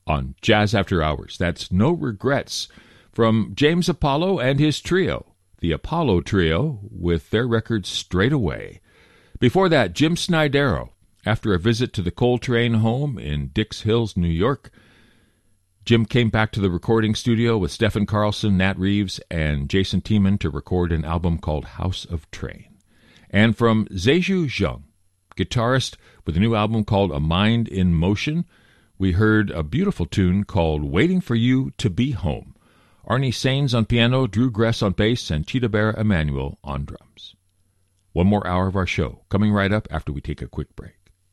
on Jazz After Hours. That's No Regrets from James Apollo and his trio, the Apollo Trio, with their record Straight Away. Before that, Jim Snydero, after a visit to the Coltrane home in Dix Hills, New York. Jim came back to the recording studio with Stephen Carlson, Nat Reeves, and Jason Tiemann to record an album called House of Train. And from Zheju Zheng, guitarist with a new album called A Mind in Motion, we heard a beautiful tune called Waiting for You to Be Home. Arnie Sains on piano, Drew Gress on bass, and Chita Berra Emanuel on drums. One more hour of our show, coming right up after we take a quick break.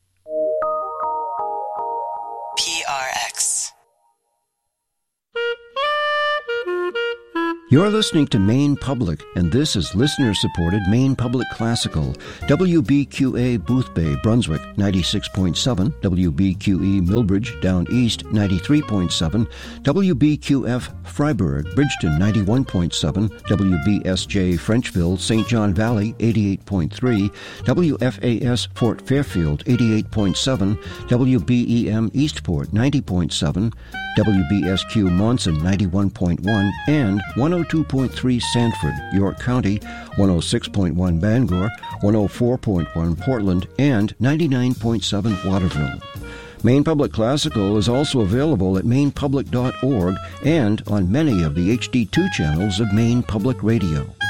PRX. You're listening to Maine Public, and this is listener-supported Maine Public Classical. WBQA Boothbay, Brunswick, 96.7. WBQE Millbridge, Down East, 93.7. WBQF Freiburg, Bridgeton, 91.7. WBSJ Frenchville, St. John Valley, 88.3. WFAS Fort Fairfield, 88.7. WBEM Eastport, 90.7. WBSQ Monson, 91.1, and 102.3 Sanford, York County, 106.1 Bangor, 104.1 Portland, and 99.7 Waterville. Maine Public Classical is also available at mainepublic.org and on many of the HD2 channels of Maine Public Radio.